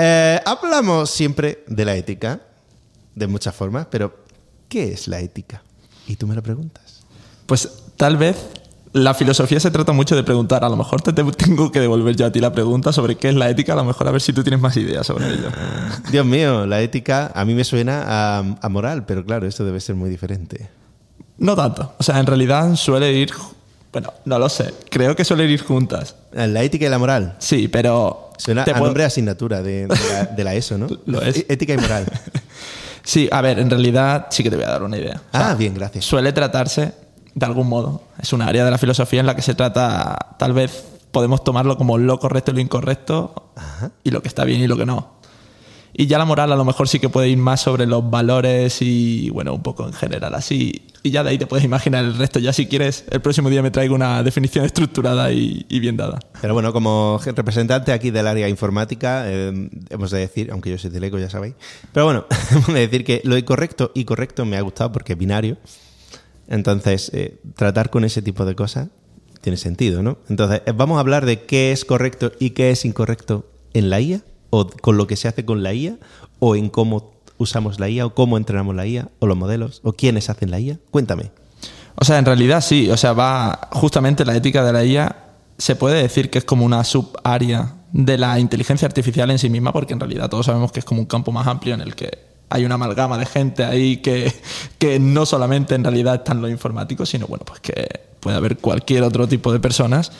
Hablamos siempre de la ética, de muchas formas, pero ¿qué es la ética? Y tú me lo preguntas. Pues tal vez la filosofía se trata mucho de preguntar. A lo mejor te tengo que devolver yo a ti la pregunta sobre qué es la ética, a lo mejor a ver si tú tienes más ideas sobre ello. Dios mío, la ética a mí me suena a moral, pero claro, esto debe ser muy diferente. No tanto. O sea, en realidad suele ir... Bueno, no lo sé. Creo que suelen ir juntas. La ética y la moral. Sí, pero... Suena a nombre de asignatura de la ESO, ¿no? Lo es. Ética y moral. Sí, a ver, en realidad sí que te voy a dar una idea. O sea, bien, gracias. Suele tratarse, de algún modo, es un área de la filosofía en la que se trata, tal vez podemos tomarlo como lo correcto y lo incorrecto, y lo que está bien y lo que no. Y ya la moral a lo mejor sí que puede ir más sobre los valores y, bueno, un poco en general así. Y ya de ahí te puedes imaginar el resto. Ya si quieres, el próximo día me traigo una definición estructurada y bien dada. Pero bueno, como representante aquí del área informática, hemos de decir, aunque yo soy del ECO, ya sabéis, pero bueno, hemos de decir que lo incorrecto y correcto me ha gustado porque es binario. Entonces, tratar con ese tipo de cosas tiene sentido, ¿no? Entonces, vamos a hablar de qué es correcto y qué es incorrecto en la IA, o con lo que se hace con la IA, o en cómo usamos la IA, o cómo entrenamos la IA, o los modelos, o quiénes hacen la IA. Cuéntame. O sea, en realidad sí. O sea, va justamente la ética de la IA, se puede decir que es como una subárea de la inteligencia artificial en sí misma, porque en realidad todos sabemos que es como un campo más amplio en el que hay una amalgama de gente ahí que no solamente en realidad están los informáticos, sino bueno, pues que puede haber cualquier otro tipo de personas.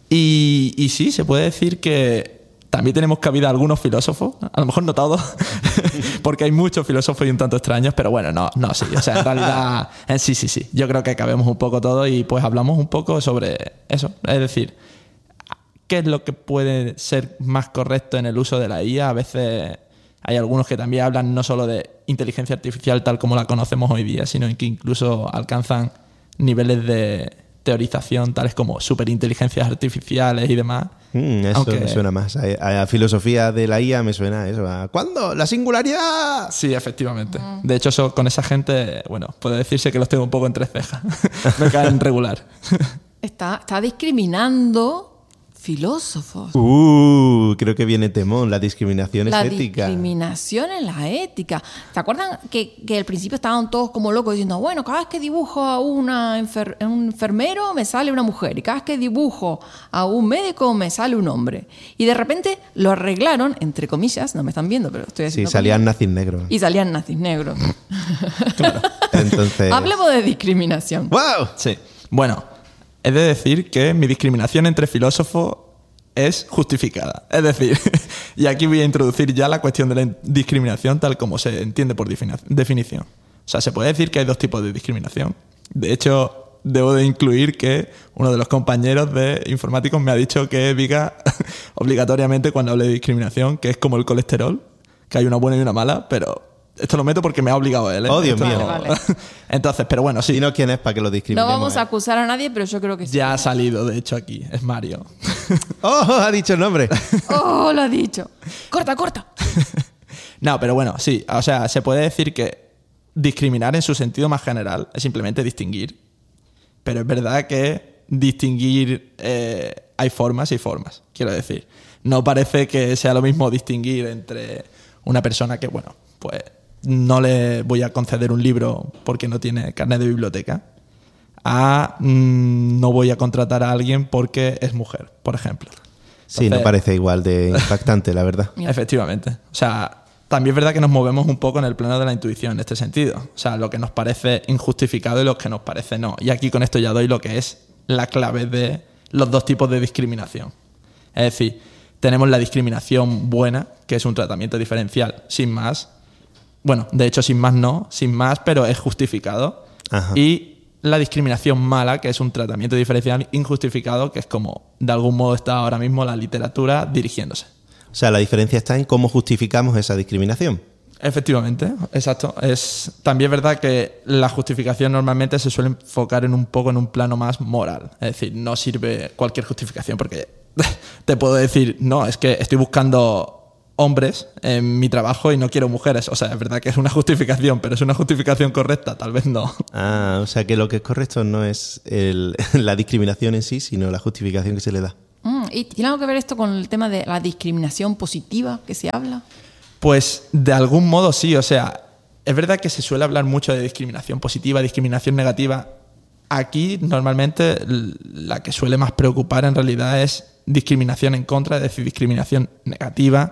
Y sí, se puede decir que también tenemos cabida a algunos filósofos, a lo mejor no todos, porque hay muchos filósofos y un tanto extraños, pero bueno, no, sí. O sea, en realidad, sí. Yo creo que cabemos un poco todo y pues hablamos un poco sobre eso. Es decir, ¿qué es lo que puede ser más correcto en el uso de la IA? A veces hay algunos que también hablan no solo de inteligencia artificial tal como la conocemos hoy día, sino que incluso alcanzan niveles de teorización tales como superinteligencias artificiales y demás. Eso me suena más. A filosofía de la IA me suena a eso. ¿Cuándo? ¡La singularidad! Sí, efectivamente. De hecho, con esa gente, bueno, puede decirse que los tengo un poco entre cejas. Me caen regular. Está discriminando filósofos. Creo que viene temón. La discriminación es ética. La discriminación en la ética. ¿Se acuerdan que al principio estaban todos como locos diciendo, bueno, cada vez que dibujo a un enfermero me sale una mujer y cada vez que dibujo a un médico me sale un hombre? Y de repente lo arreglaron, entre comillas, no me están viendo, pero estoy haciendo salían nazis negros. Y salían nazis negros. Claro. Entonces... Hablemos de discriminación. ¡Wow! Sí. Bueno, he de decir que mi discriminación entre filósofos es justificada. Es decir, y aquí voy a introducir ya la cuestión de la discriminación tal como se entiende por definición. O sea, se puede decir que hay dos tipos de discriminación. De hecho, debo de incluir que uno de los compañeros de informáticos me ha dicho que diga obligatoriamente cuando hable de discriminación, que es como el colesterol, que hay una buena y una mala, pero... Esto lo meto porque me ha obligado él, ¿eh? Oh, Dios mío. Vale. Entonces, pero bueno, sí. Y no quién es para que lo discriminemos. No vamos a acusar a nadie, pero yo creo que sí. Ya ha salido, de hecho, aquí. Es Mario. ¡Oh! Ha dicho el nombre. ¡Oh, lo ha dicho! ¡Corta! No, pero bueno, sí. O sea, se puede decir que discriminar en su sentido más general es simplemente distinguir. Pero es verdad que distinguir hay formas y formas, quiero decir. No parece que sea lo mismo distinguir entre una persona que, bueno, pues no le voy a conceder un libro porque no tiene carnet de biblioteca, no voy a contratar a alguien porque es mujer, por ejemplo. Entonces, sí, no parece igual de impactante, la verdad. Efectivamente. O sea, también es verdad que nos movemos un poco en el plano de la intuición en este sentido. O sea, lo que nos parece injustificado y lo que nos parece no. Y aquí con esto ya doy lo que es la clave de los dos tipos de discriminación. Es decir, tenemos la discriminación buena, que es un tratamiento diferencial sin más. Bueno, de hecho, sin más no, sin más, pero es justificado. Ajá. Y la discriminación mala, que es un tratamiento diferencial injustificado, que es como de algún modo está ahora mismo la literatura dirigiéndose. O sea, la diferencia está en cómo justificamos esa discriminación. Efectivamente, exacto. También es verdad que la justificación normalmente se suele enfocar un poco en un plano más moral. Es decir, no sirve cualquier justificación porque te puedo decir, no, es que estoy buscando hombres en mi trabajo y no quiero mujeres. O sea, es verdad que es una justificación, pero ¿es una justificación correcta? Tal vez no. O sea que lo que es correcto no es la discriminación en sí, sino la justificación que se le da. ¿Y tiene algo que ver esto con el tema de la discriminación positiva que se habla? Pues de algún modo sí, o sea, es verdad que se suele hablar mucho de discriminación positiva, discriminación negativa. Aquí normalmente la que suele más preocupar en realidad es discriminación en contra, es decir, discriminación negativa.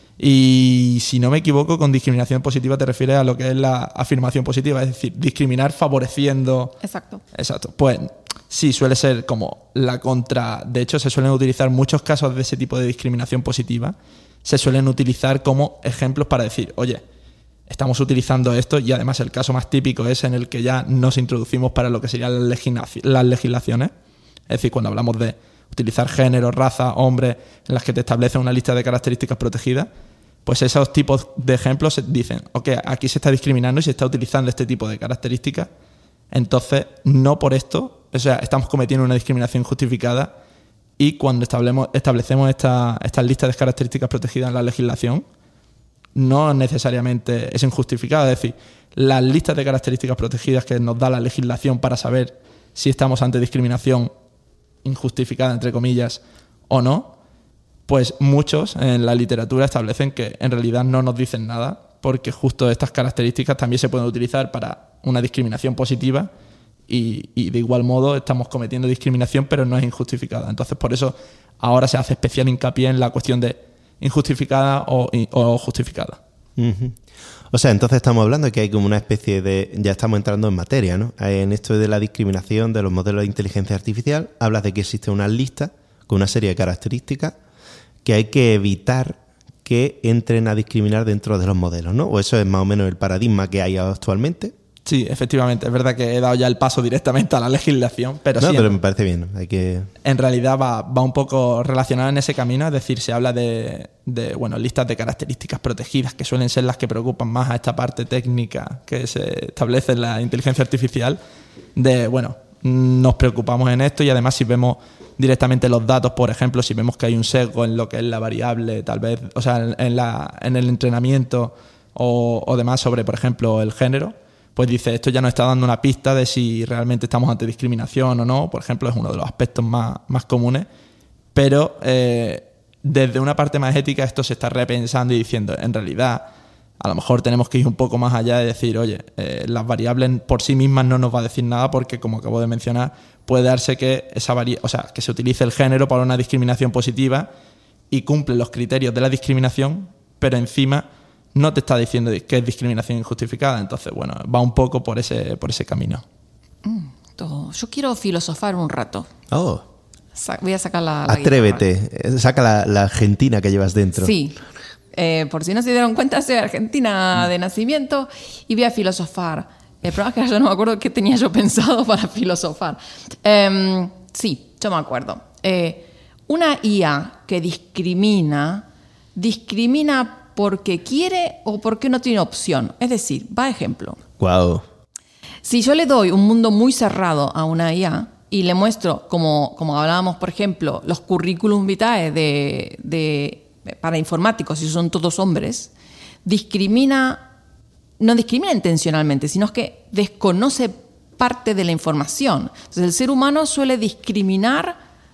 Y si no me equivoco, con discriminación positiva te refieres a lo que es la afirmación positiva, es decir, discriminar favoreciendo... Exacto. Exacto. Pues sí, suele ser como la contra... De hecho, se suelen utilizar muchos casos de ese tipo de discriminación positiva. Se suelen utilizar como ejemplos para decir, oye, estamos utilizando esto, y además el caso más típico es en el que ya nos introducimos para lo que serían las legislaciones. Es decir, cuando hablamos de utilizar género, raza, hombre, en las que te establece una lista de características protegidas, pues esos tipos de ejemplos dicen, ok, aquí se está discriminando y se está utilizando este tipo de características, entonces no por esto, o sea, estamos cometiendo una discriminación injustificada, y cuando establecemos estas listas de características protegidas en la legislación, no necesariamente es injustificada. Es decir, las listas de características protegidas que nos da la legislación para saber si estamos ante discriminación injustificada, entre comillas, o no, pues muchos en la literatura establecen que en realidad no nos dicen nada, porque justo estas características también se pueden utilizar para una discriminación positiva, y de igual modo estamos cometiendo discriminación, pero no es injustificada. Entonces, por eso ahora se hace especial hincapié en la cuestión de injustificada o justificada. Uh-huh. O sea, entonces estamos hablando de que hay como una especie de... Ya estamos entrando en materia, ¿no? En esto de la discriminación de los modelos de inteligencia artificial, hablas de que existe una lista con una serie de características que hay que evitar que entren a discriminar dentro de los modelos, ¿no? O eso es más o menos el paradigma que hay actualmente. Sí, efectivamente. Es verdad que he dado ya el paso directamente a la legislación, pero no, sí, pero me parece bien, ¿no? Hay que... En realidad va un poco relacionado en ese camino, es decir, se habla de listas de características protegidas, que suelen ser las que preocupan más a esta parte técnica que se establece en la inteligencia artificial, nos preocupamos en esto, y además si vemos directamente los datos, por ejemplo, si vemos que hay un sesgo en lo que es la variable, tal vez, o sea, en el entrenamiento o demás sobre, por ejemplo, el género, pues dice, esto ya nos está dando una pista de si realmente estamos ante discriminación o no. Por ejemplo, es uno de los aspectos más comunes, pero desde una parte más ética esto se está repensando y diciendo, en realidad, a lo mejor tenemos que ir un poco más allá de decir, oye, las variables por sí mismas no nos va a decir nada, porque, como acabo de mencionar, puede darse que que se utilice el género para una discriminación positiva y cumple los criterios de la discriminación, pero encima no te está diciendo que es discriminación injustificada. Entonces, va un poco por ese camino. Yo quiero filosofar un rato. Oh. Voy a sacar la Atrévete, guitarra. Saca la Argentina que llevas dentro. Sí. Por si no se dieron cuenta, soy argentina de nacimiento y voy a filosofar. El problema es que yo no me acuerdo qué tenía yo pensado para filosofar. Sí, yo me acuerdo. Una IA que discrimina porque quiere o porque no tiene opción. Es decir, ejemplo. Wow. Si yo le doy un mundo muy cerrado a una IA y le muestro, como hablábamos, por ejemplo, los currículum vitae para informáticos, si son todos hombres, no discrimina intencionalmente, sino que desconoce parte de la información. Entonces, el ser humano suele discriminar,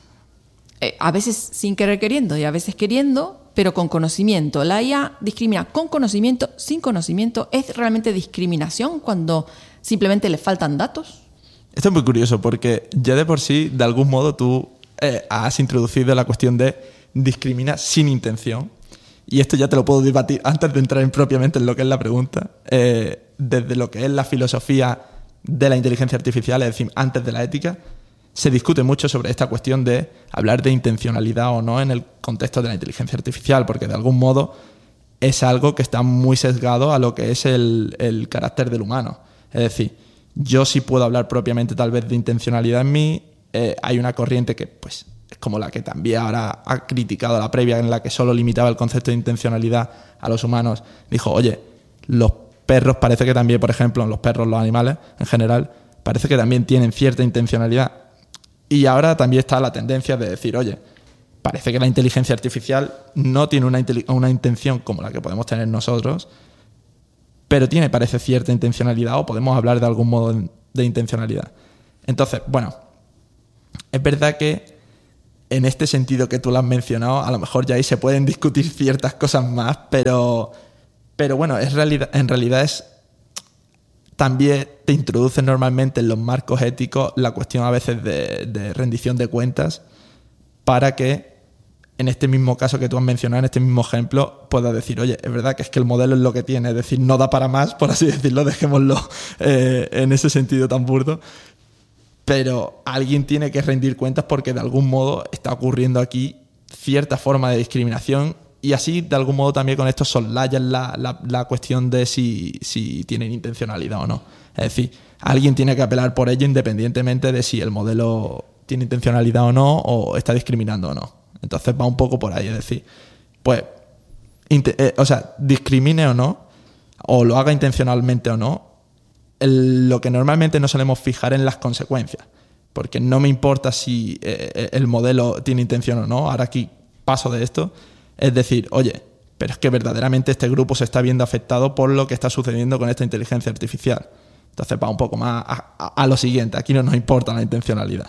a veces sin querer queriendo y a veces queriendo, pero con conocimiento. La IA discrimina con conocimiento, sin conocimiento. ¿Es realmente discriminación cuando simplemente le faltan datos? Esto es muy curioso, porque ya de por sí, de algún modo, tú has introducido la cuestión de discrimina sin intención. Y esto ya te lo puedo debatir antes de entrar propiamente en lo que es la pregunta. Desde lo que es la filosofía de la inteligencia artificial, es decir, antes de la ética, se discute mucho sobre esta cuestión de hablar de intencionalidad o no en el contexto de la inteligencia artificial, porque de algún modo es algo que está muy sesgado a lo que es el carácter del humano. Es decir, yo sí puedo hablar propiamente tal vez de intencionalidad en mí. Hay una corriente que pues es como la que también ahora ha criticado la previa, en la que solo limitaba el concepto de intencionalidad a los humanos. Dijo, oye, los perros parece que también, por ejemplo, los animales en general, parece que también tienen cierta intencionalidad. Y ahora también está la tendencia de decir, oye, parece que la inteligencia artificial no tiene una intención como la que podemos tener nosotros, pero parece cierta intencionalidad, o podemos hablar de algún modo de intencionalidad. Entonces, es verdad que en este sentido que tú lo has mencionado, a lo mejor ya ahí se pueden discutir ciertas cosas más, pero bueno, en realidad es... También te introduce normalmente en los marcos éticos la cuestión a veces de rendición de cuentas para que en este mismo caso que tú has mencionado, en este mismo ejemplo, puedas decir, oye, es verdad que es que el modelo es lo que tiene, es decir, no da para más, por así decirlo, dejémoslo en ese sentido tan burdo, pero alguien tiene que rendir cuentas porque de algún modo está ocurriendo aquí cierta forma de discriminación. Y así, de algún modo, también con esto soslayan la cuestión de si tienen intencionalidad o no. Es decir, alguien tiene que apelar por ello independientemente de si el modelo tiene intencionalidad o no, o está discriminando o no. Entonces va un poco por ahí. Es decir, pues, discrimine o no, o lo haga intencionalmente o no, lo que normalmente no solemos fijar en las consecuencias. Porque no me importa si el modelo tiene intención o no. Ahora aquí paso de esto. Es decir, oye, pero es que verdaderamente este grupo se está viendo afectado por lo que está sucediendo con esta inteligencia artificial. Entonces va un poco más a lo siguiente. Aquí no nos importa la intencionalidad.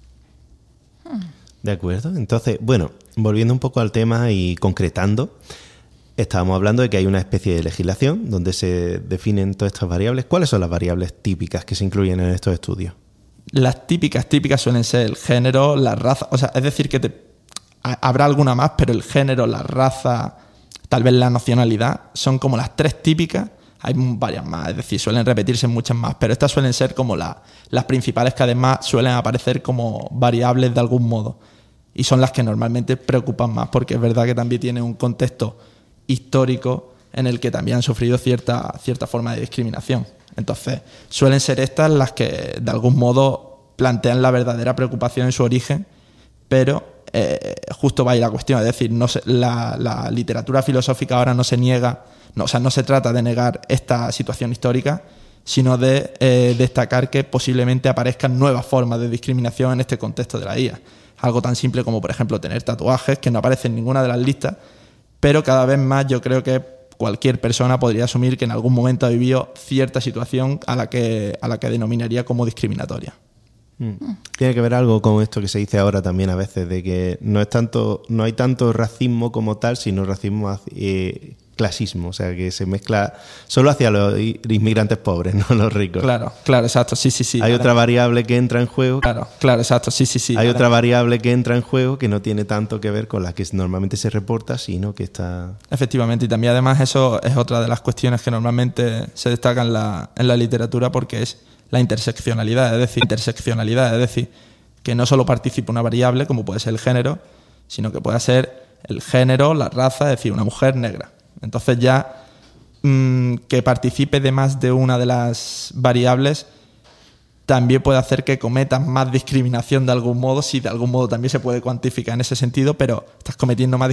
De acuerdo. Entonces, bueno, volviendo un poco al tema y concretando, estábamos hablando de que hay una especie de legislación donde se definen todas estas variables. ¿Cuáles son las variables típicas que se incluyen en estos estudios? Las típicas suelen ser el género, la raza. O sea, es decir, que habrá alguna más, pero el género, la raza, tal vez la nacionalidad, son como las 3 típicas. Hay varias más, es decir, suelen repetirse muchas más, pero estas suelen ser como las principales que además suelen aparecer como variables de algún modo. Y son las que normalmente preocupan más, porque es verdad que también tiene un contexto histórico en el que también han sufrido cierta forma de discriminación. Entonces, suelen ser estas las que de algún modo plantean la verdadera preocupación en su origen, pero justo va ahí la cuestión, es decir, la literatura filosófica ahora no se niega, no se trata de negar esta situación histórica, sino de destacar que posiblemente aparezcan nuevas formas de discriminación en este contexto de la IA. Algo tan simple como, por ejemplo, tener tatuajes, que no aparecen en ninguna de las listas, pero cada vez más yo creo que cualquier persona podría asumir que en algún momento ha vivido cierta situación a la que denominaría como discriminatoria. Tiene que ver algo con esto que se dice ahora también a veces, de que no hay tanto racismo como tal, sino racismo clasismo, o sea, que se mezcla solo hacia los inmigrantes pobres, no los ricos. Claro, exacto, sí. Hay otra variable que entra en juego. Claro, exacto, sí. Hay otra variable que entra en juego que no tiene tanto que ver con la que normalmente se reporta, sino que está... Efectivamente, y también además eso es otra de las cuestiones que normalmente se destacan en la literatura, porque es la interseccionalidad, es decir, que no solo participa una variable, como puede ser el género, sino que puede ser el género, la raza, es decir, una mujer negra. Entonces ya que participe de más de una de las variables también puede hacer que cometas más discriminación de algún modo, si de algún modo también se puede cuantificar en ese sentido, pero estás cometiendo más